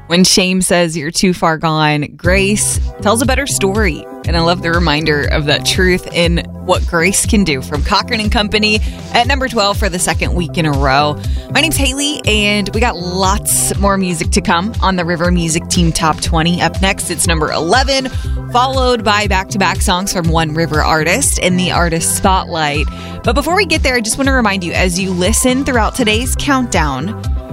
When shame says you're too far gone, grace tells a better story. And I love the reminder of that truth in what grace can do from Cochran & Company at number 12 for the second week in a row. My name's Haley, and we got lots more music to come on the River Music Team Top 20. Up next, it's number 11, followed by back-to-back songs from one River artist in the Artist Spotlight. But before we get there, I just want to remind you, as you listen throughout today's countdown,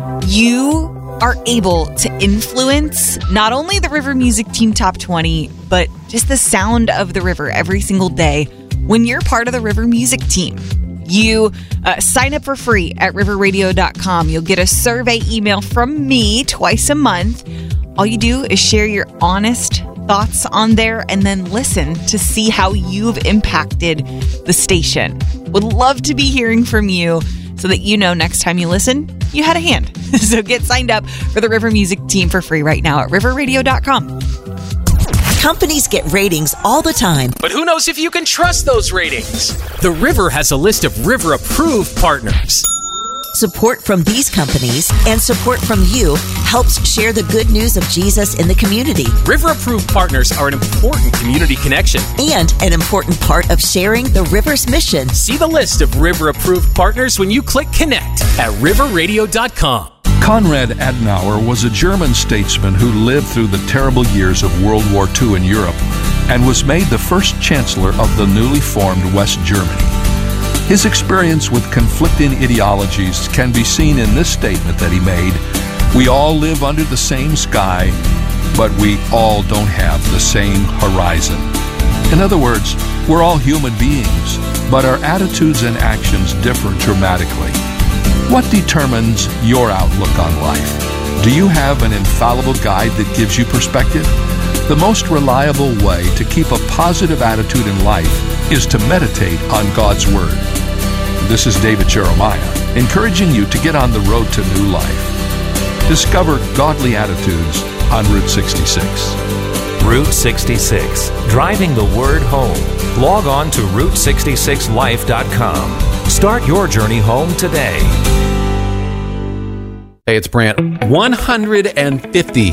you are able to influence not only the River Music Team Top 20, but just the sound of the river every single day when you're part of the River Music Team. You sign up for free at riverradio.com. You'll get a survey email from me twice a month. All you do is share your honest thoughts on there and then listen to see how you've impacted the station. Would love to be hearing from you so that you know next time you listen, you had a hand. So get signed up for the River Music Team for free right now at riverradio.com. Companies get ratings all the time. But who knows if you can trust those ratings? The River has a list of River-approved partners. Support from these companies and support from you helps share the good news of Jesus in the community. River-approved partners are an important community connection and an important part of sharing the River's mission. See the list of River-approved partners when you click Connect at riverradio.com. Konrad Adenauer was a German statesman who lived through the terrible years of World War II in Europe and was made the first chancellor of the newly formed West Germany. His experience with conflicting ideologies can be seen in this statement that he made: "We all live under the same sky, but we all don't have the same horizon." In other words, we're all human beings, but our attitudes and actions differ dramatically. What determines your outlook on life? Do you have an infallible guide that gives you perspective? The most reliable way to keep a positive attitude in life is to meditate on God's Word. This is David Jeremiah, encouraging you to get on the road to new life. Discover godly attitudes on Route 66. Route 66, driving the word home. Log on to Route66Life.com. Start your journey home today. Hey, it's Brant. 150.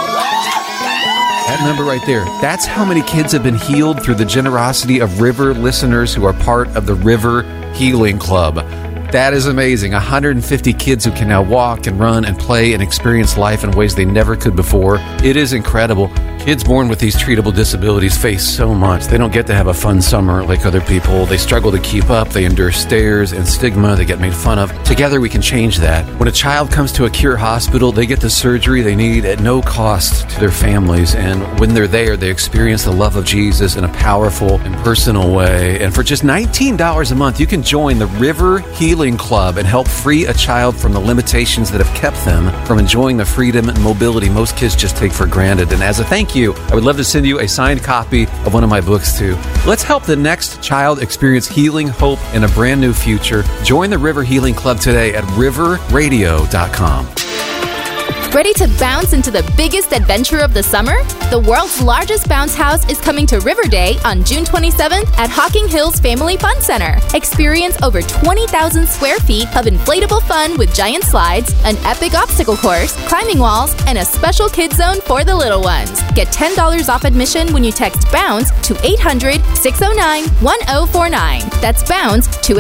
That number right there, that's how many kids have been healed through the generosity of River listeners who are part of the River Healing Club. That is amazing. 150 kids who can now walk and run and play and experience life in ways they never could before. It is incredible. Kids born with these treatable disabilities face so much. They don't get to have a fun summer like other people. They struggle to keep up. They endure stares and stigma. They get made fun of. Together we can change that. When a child comes to a Cure hospital, they get the surgery they need at no cost to their families. And when they're there, they experience the love of Jesus in a powerful and personal way. And for just $19 a month, you can join the River Healing Club and help free a child from the limitations that have kept them from enjoying the freedom and mobility most kids just take for granted. And as a thank you, I would love to send you a signed copy of one of my books too. Let's help the next child experience healing, hope, and a brand new future. Join the River Healing Club today at riverradio.com. Ready to bounce into the biggest adventure of the summer? The world's largest bounce house is coming to River Day on June 27th at Hocking Hills Family Fun Center. Experience over 20,000 square feet of inflatable fun with giant slides, an epic obstacle course, climbing walls, and a special kids zone for the little ones. Get $10 off admission when you text BOUNCE to 800-609-1049. That's BOUNCE to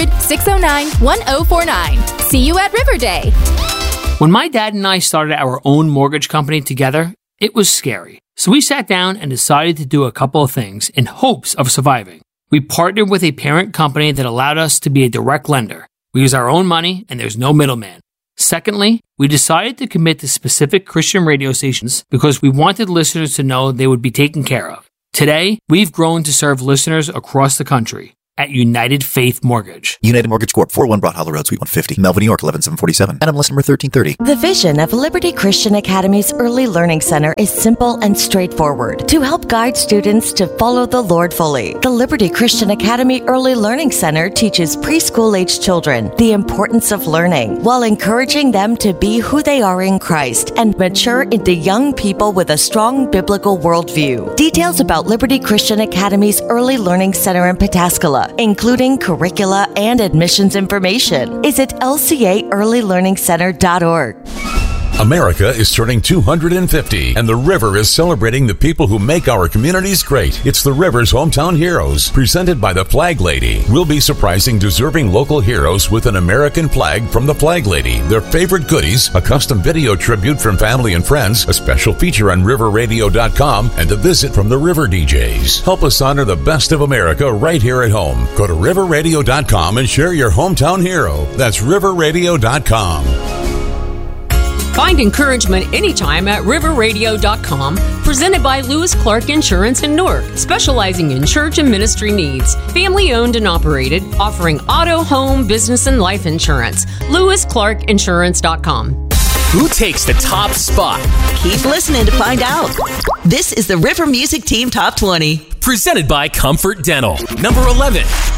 800-609-1049. See you at River Day. When my dad and I started our own mortgage company together, it was scary. So we sat down and decided to do a couple of things in hopes of surviving. We partnered with a parent company that allowed us to be a direct lender. We use our own money and there's no middleman. Secondly, we decided to commit to specific Christian radio stations because we wanted listeners to know they would be taken care of. Today, we've grown to serve listeners across the country at United Faith Mortgage. United Mortgage Corp. 401 Broad Hollow Road, Suite 150, Melville, New York, 11747. NMLS number 1330. The vision of Liberty Christian Academy's Early Learning Center is simple and straightforward to help guide students to follow the Lord fully. The Liberty Christian Academy Early Learning Center teaches preschool-age children the importance of learning while encouraging them to be who they are in Christ and mature into young people with a strong biblical worldview. Details about Liberty Christian Academy's Early Learning Center in Pataskala, including curricula and admissions information, is at lcaearlylearningcenter.org. America is turning 250, and the River is celebrating the people who make our communities great. It's the River's Hometown Heroes, presented by the Flag Lady. We'll be surprising deserving local heroes with an American flag from the Flag Lady, their favorite goodies, a custom video tribute from family and friends, a special feature on riverradio.com, and a visit from the River DJs. Help us honor the best of America right here at home. Go to riverradio.com and share your hometown hero. That's riverradio.com. Find encouragement anytime at riverradio.com. Presented by Lewis Clark Insurance in Newark, specializing in church and ministry needs. Family owned and operated, offering auto, home, business, and life insurance. LewisClarkInsurance.com. Who takes the top spot? Keep listening to find out. This is the River Music Team Top 20. Presented by Comfort Dental. Number 11.